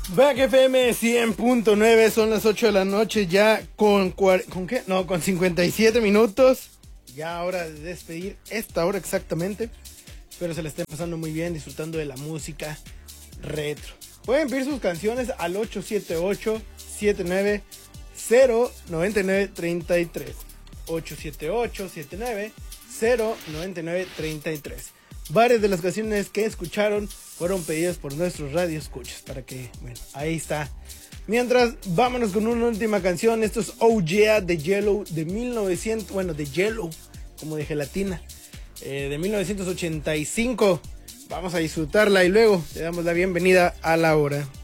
Back FM 100.9, son las 8 de la noche ya ¿con qué? No, con 57 minutos. Ya hora de despedir esta hora exactamente. Espero se la estén pasando muy bien, disfrutando de la música retro. Pueden pedir sus canciones al 878-79-099-33. 878-79-099-33. Varias de las canciones que escucharon fueron pedidas por nuestros radioescuchas, para que, bueno, ahí está. Mientras, vámonos con una última canción. Esto es Oh Yeah de Yellow de 1900, bueno, de Yellow, como de gelatina, de 1985. Vamos a disfrutarla y luego le damos la bienvenida a la hora.